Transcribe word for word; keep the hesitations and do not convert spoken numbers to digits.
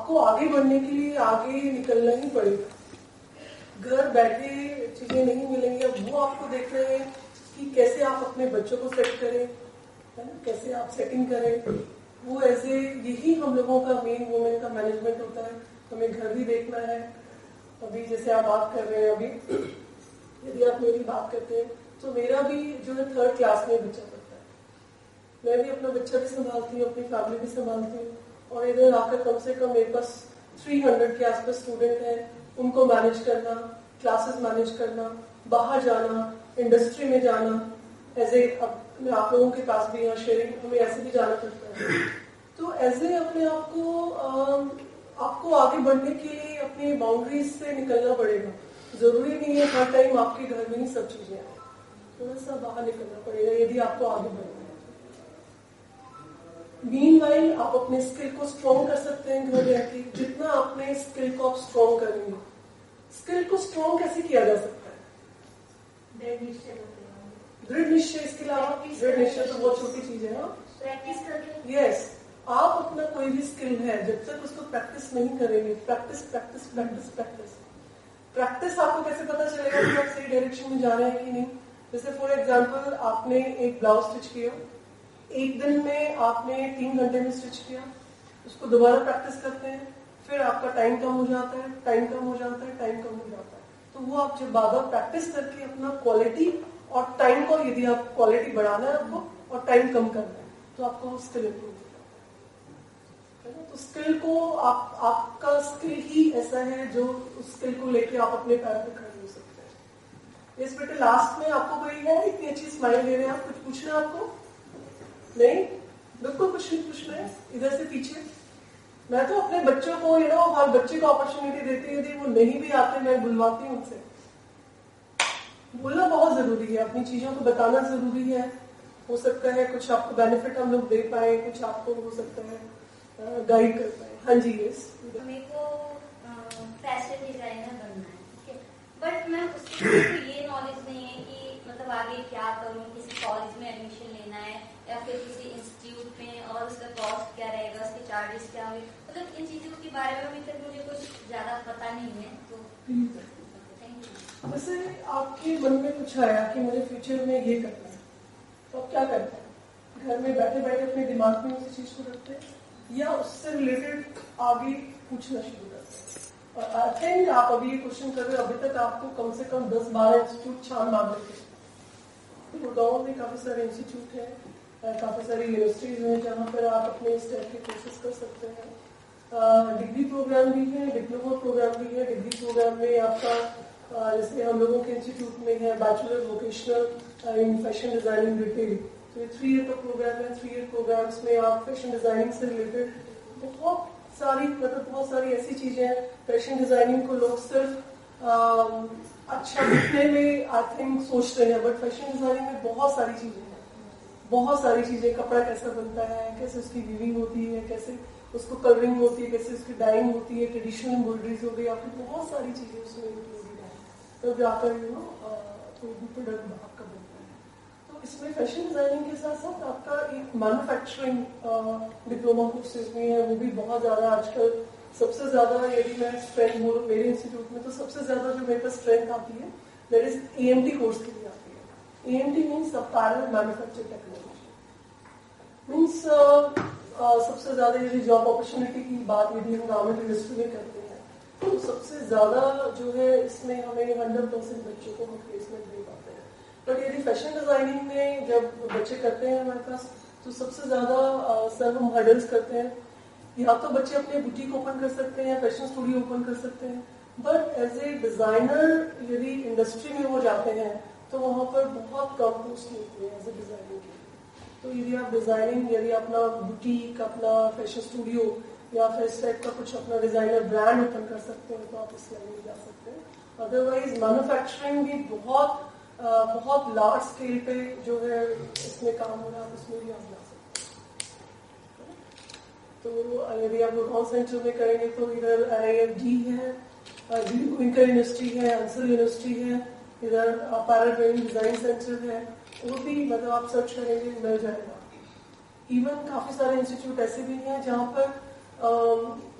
आपको आगे बढ़ने के लिए आगे निकलना ही पड़ेगा। घर बैठे चीजें नहीं मिलेंगी। अब वो आपको देख रहे हैं कि कैसे आप अपने बच्चों को सेट करें, है ना, कैसे आप सेटिंग करें। वो ऐसे यही हम लोगों का मेन वुमेन का मैनेजमेंट होता है। हमें घर भी देखना है। अभी जैसे आप बात कर रहे हैं, अभी यदि आप मेरी बात करते हैं तो मेरा भी जो है थर्ड क्लास में बच्चा पढ़ता है। मैं भी अपना बच्चा भी संभालती हूँ, अपनी फैमिली भी संभालती हूँ, और इधर आकर कम से कम मेरे पास तीन सौ के आसपास स्टूडेंट हैं। उनको मैनेज करना, क्लासेस मैनेज करना, बाहर जाना, इंडस्ट्री में जाना, ऐसे अब मैं आप लोगों के पास भी यहाँ शेयरिंग हमें ऐसे भी जाना पड़ता है। तो ऐसे अपने आप को आ, आपको आगे बढ़ने के लिए अपनी बाउंड्रीज से निकलना पड़ेगा। जरूरी नहीं है हर टाइम आपके घर में ही सब चीजें आए, थोड़ा सा बाहर निकलना पड़ेगा यदि आपको आगे बढ़ना है। मीनवाइल आप अपने स्किल को स्ट्रॉन्ग कर सकते हैं घर रहकर। जितना अपने स्किल को आप स्ट्रॉन्ग करेंगे, स्किल को स्ट्रॉन्ग कैसे किया जा सकता है? दृढ़ निश्चय दृढ़ निश्चय। इसके अलावा दृढ़ निश्चय तो बहुत छोटी चीज है। प्रैक्टिस करके। यस, आप अपना कोई भी स्किल है जब तक उसको प्रैक्टिस नहीं करेंगे, practice practice practice practice practice आपको कैसे पता चलेगा कि आप सही डायरेक्शन में जा रहे हैं कि नहीं? जैसे फॉर एग्जांपल आपने एक ब्लाउज स्टिच किया, एक दिन में आपने तीन घंटे में स्टिच किया, उसको दोबारा प्रैक्टिस करते हैं, फिर आपका टाइम कम हो जाता है, टाइम कम हो जाता है, टाइम कम हो जाता है। तो वो आप जब बार बार प्रैक्टिस करके अपना क्वालिटी और टाइम को, यदि आप क्वालिटी बढ़ाना है आपको और टाइम कम करना है, तो आपको स्किल इंप्रूव हो जाता है। तो स्किल को आप, आपका स्किल ही ऐसा है जो उस स्किल को लेके आप अपने पैर पे खड़े हो सकते हैं। इस बेटे लास्ट में आपको कोई है इतनी अच्छी स्माइल दे रहे हैं, आप कुछ पूछना है आपको? नहीं, बिल्कुल कुछ नहीं पूछना है। इधर से पीछे मैं तो अपने बच्चों को, यू नो, हर बच्चे को अपॉर्चुनिटी देती है। यदि वो नहीं भी आते, मैं बुलवाती हूँ उनसे। बोलना बहुत जरूरी है, अपनी चीजों को बताना जरूरी है। हो सकता है कुछ आपको बेनिफिट हम लोग दे पाए, कुछ आपको हो सकता है गाइड कर पाए। हाँ जी, यस। मेरे को फैशन डिजाइनर बनना है, ठीक है, बट मैं उसके लिए ये नॉलेज नहीं है कि मतलब आगे क्या करूँ, किसी कॉलेज में एडमिशन लेना है या फिर किसी इंस्टीट्यूट में, और उसका कॉस्ट क्या रहेगा, उसके चार्जेस क्या होंगे, मतलब इन चीजों के बारे में अभी तक मुझे कुछ ज्यादा पता नहीं है। तो थैंक यू। वैसे आपके मन में कुछ आया कि मुझे फ्यूचर में ये करना है, तो आप क्या करते हैं? घर में बैठे बैठे अपने दिमाग में उसी चीज को रखते हैं या उससे रिलेटेड आगे पूछना शुरू करते हैं? और आई थिंक आप अभी ये क्वेश्चन कर रहे हो, अभी तक आपको कम से कम दस बारह इंस्टीट्यूट छान मार लेते हैं। गुड़गांव में काफी सारे इंस्टीट्यूट है, काफी सारी यूनिवर्सिटीज हैं जहाँ पर आप अपने इस टाइप के कोर्सेज कर सकते हैं। डिग्री प्रोग्राम भी है, डिप्लोमा प्रोग्राम भी है। डिग्री प्रोग्राम में आपका जैसे हम लोगों के इंस्टीट्यूट में है bachelor vocational in fashion designing detail, तो ये थ्री ईयर का प्रोग्राम है। थ्री ईयर प्रोग्राम्स में आप फैशन डिजाइनिंग से रिलेटेड बहुत सारी, मतलब बहुत सारी ऐसी चीजें हैं। फैशन डिजाइनिंग को लोग सिर्फ अच्छा दिखने में आई थिंक सोचते हैं, बट फैशन डिजाइनिंग में बहुत सारी चीजें हैं, बहुत सारी चीजें। कपड़ा कैसा बनता है, कैसे उसकी वीविंग होती है, कैसे उसको कलरिंग होती है, कैसे उसकी डाइंग होती है, ट्रेडिशनल एम्ब्रॉयडरीज हो गई, आपकी बहुत सारी चीजें उसमें इंक्लूडेड है। तो जाकर यू नो कोई भी प्रोडक्ट आपका बनता है। तो इसमें फैशन डिजाइनिंग के साथ साथ आपका एक मैन्युफैक्चरिंग डिप्लोमा कोर्सेज भी है, वो भी बहुत ज्यादा आजकल सबसे ज्यादा, यदि मैं स्ट्रेंथ बोलूँ मेरे इंस्टीट्यूट में, तो सबसे ज्यादा जो मेरे पास स्ट्रेंथ आती है that is A M T course के लिए आती है। A M T means apparel manufacture technology, means सबसे ज्यादा यदि जॉब अपॉर्चुनिटी की बात यदि हम गारमेंट इंडस्ट्री में करते हैं तो सबसे ज्यादा जो है इसमें हमें हंड्रेड परसेंट बच्चों को हम प्लेसमेंट दे पाते हैं। बट यदि फैशन डिजाइनिंग में जब बच्चे करते हैं हमारे पास, तो सबसे ज्यादा सर हम हर्डल्स करते हैं। या तो बच्चे अपने बुटीक ओपन कर सकते हैं या फैशन स्टूडियो ओपन कर सकते हैं, बट एज ए डिजाइनर यदि इंडस्ट्री में वो जाते हैं तो वहां पर बहुत कम पोस्ट मिलती है एज ए डिजाइनर के। तो यदि आप डिजाइनिंग, यदि अपना बुटीक, अपना फैशन स्टूडियो या फिर इस टाइप का कुछ अपना डिजाइनर ब्रांड ओपन कर सकते हैं तो आप इस लाइन में जा सकते हैं। अदरवाइज मैन्युफैक्चरिंग भी बहुत आ, बहुत लार्ज स्केल पे जो है इसमें काम हो रहा है, उसमें भी आप जा सकते हैं। तो यदि आप गुड़गांव सेंटर में करेंगे तो इधर आई आई एफ डी है, विंकर यूनिवर्सिटी है, अंसर यूनिवर्सिटी है, इधर पैरल ट्रेनिंग डिजाइन सेंटर है, वो भी मतलब आप सर्च करेंगे मिल जाएगा। इवन काफी सारे इंस्टीट्यूट ऐसे भी हैं जहाँ पर